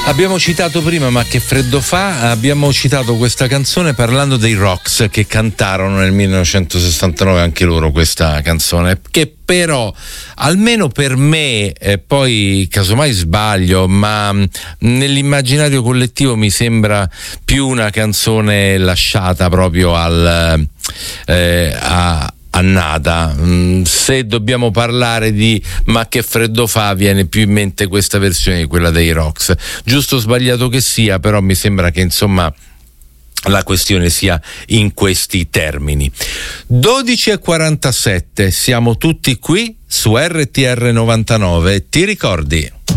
Abbiamo citato prima Ma che freddo fa, abbiamo citato questa canzone parlando dei Rocks che cantarono nel 1969 anche loro questa canzone, che però almeno per me, poi casomai sbaglio, ma nell'immaginario collettivo mi sembra più una canzone lasciata proprio annata. Se dobbiamo parlare di Ma che freddo fa, viene più in mente questa versione di quella dei Rocks. Giusto o sbagliato che sia, però mi sembra che insomma la questione sia in questi termini. 12:47, siamo tutti qui su RTR 99, ti ricordi?